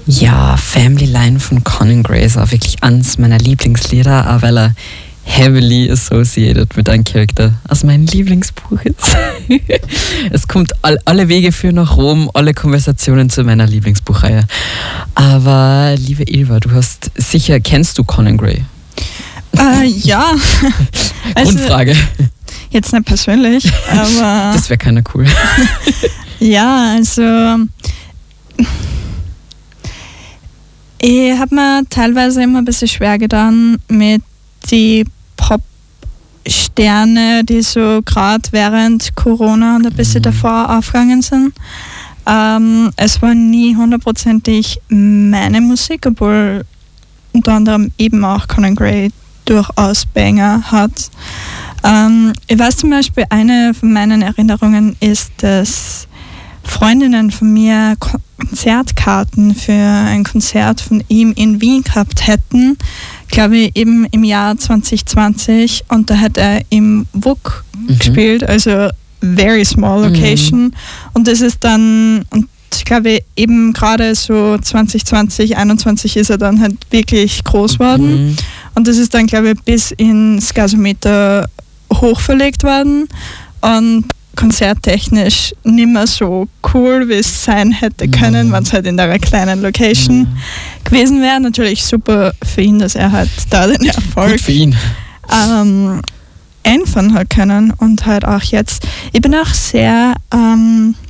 Ja, Family Line von Conan Gray ist auch wirklich eines meiner Lieblingslieder, auch weil er heavily associated mit einem Charakter aus meinem Lieblingsbuch ist. Es kommt, alle Wege führen nach Rom, alle Konversationen zu meiner Lieblingsbuchreihe. Aber liebe Ilva, kennst du Conan Gray? Ja. Grundfrage. Jetzt nicht persönlich, aber... Das wäre keiner cool. Ja, also... Ich habe mir teilweise immer ein bisschen schwer getan mit die Pop-Sterne, die so gerade während Corona und ein bisschen davor aufgegangen sind. Es war nie hundertprozentig meine Musik, obwohl unter anderem eben auch Conan Gray durchaus Banger hat. Ich weiß zum Beispiel, eine von meinen Erinnerungen ist, dass Freundinnen von mir Konzertkarten für ein Konzert von ihm in Wien gehabt hätten, glaube ich eben im Jahr 2020, und da hat er im WUK gespielt, also very small location, und das ist dann, und ich glaube eben gerade so 2020, 2021 ist er dann halt wirklich groß worden, und das ist dann glaube ich bis ins Gasometer hochverlegt worden und konzerttechnisch nicht mehr so cool, wie es sein hätte können, wenn es halt in einer kleinen Location gewesen wäre. Natürlich super für ihn, dass er halt da den Erfolg Gut für ihn. einfangen hat können, und halt auch jetzt. Ich bin auch sehr